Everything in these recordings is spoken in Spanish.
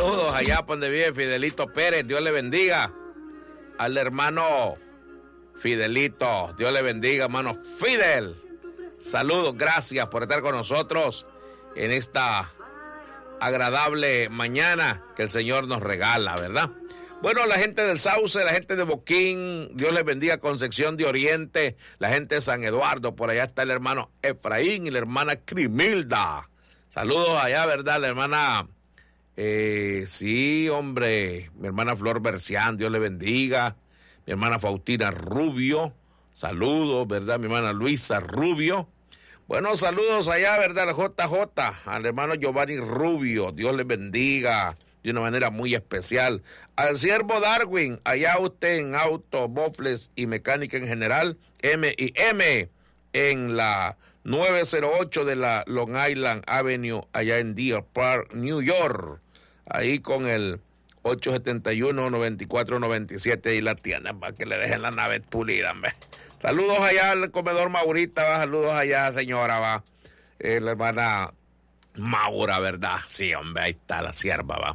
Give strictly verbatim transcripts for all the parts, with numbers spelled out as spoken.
Saludos allá por donde vive Fidelito Pérez, Dios le bendiga. Al hermano Fidelito, Dios le bendiga, hermano Fidel. Saludos, gracias por estar con nosotros en esta agradable mañana que el Señor nos regala, ¿verdad? Bueno, la gente del Sauce, la gente de Boquín, Dios les bendiga, Concepción de Oriente, la gente de San Eduardo, por allá está el hermano Efraín y la hermana Crimilda. Saludos allá, ¿verdad? La hermana, eh, sí, hombre, mi hermana Flor Bercián, Dios le bendiga. Mi hermana Faustina Rubio, saludos, ¿verdad? Mi hermana Luisa Rubio. Bueno, saludos allá, ¿verdad? La J J, al hermano Giovanni Rubio, Dios le bendiga de una manera muy especial. Al siervo Darwin, allá usted en auto, bofles y mecánica en general, M y M, en la nueve cero ocho de la Long Island Avenue, allá en Deer Park, New York, ahí con el ocho siete uno, nueve cuatro nueve siete y la tienda para que le dejen la nave pulida, hombre. Saludos allá al comedor Maurita, va. Saludos allá, señora, va. Eh, la hermana Maura, ¿verdad? Sí, hombre, ahí está la sierva, va.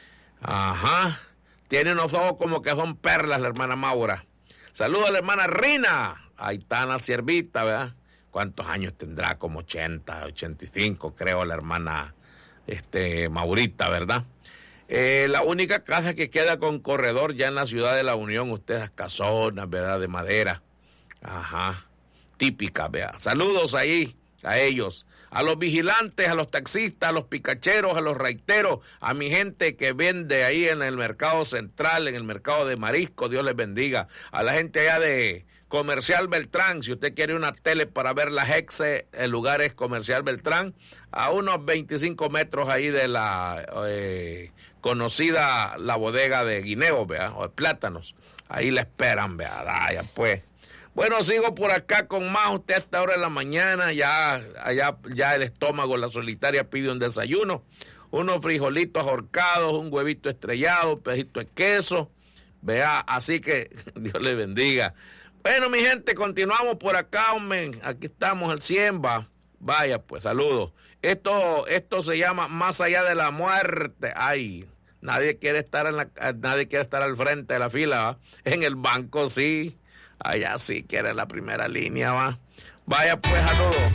Ajá. Tiene unos ojos como que son perlas, la hermana Maura. Saludos a la hermana Rina. Ahí está la siervita, ¿verdad? ¿Cuántos años tendrá? Como ochenta, ochenta y cinco, creo, la hermana este, Maurita, ¿verdad? Eh, la única casa que queda con corredor ya en la ciudad de La Unión, ustedes casonas, ¿verdad? De madera. Ajá. Típicas, ¿verdad? Saludos ahí a ellos, a los vigilantes, a los taxistas, a los picacheros, a los raiteros, a mi gente que vende ahí en el mercado central, en el mercado de marisco, Dios les bendiga. A la gente allá de Comercial Beltrán, si usted quiere una tele para ver la Hexe, el lugar es Comercial Beltrán, a unos veinticinco metros ahí de la eh, conocida la bodega de guineo, ¿verdad? O de plátanos. Ahí la esperan, ¿verdad? Ya pues. Bueno, sigo por acá con más. Usted a esta hora de la mañana, ya, allá, ya el estómago, la solitaria pide un desayuno, unos frijolitos ahorcados, un huevito estrellado, un pedacito de queso, vea, así que Dios le bendiga. Bueno, mi gente, continuamos por acá, hombre. Aquí estamos al cien, va. Vaya, pues, saludos. Esto, esto se llama Más allá de la muerte. Ay, nadie quiere estar en la, nadie quiere estar al frente de la fila, ¿va? En el banco sí. Allá sí quiere la primera línea, va. Vaya, pues, saludos.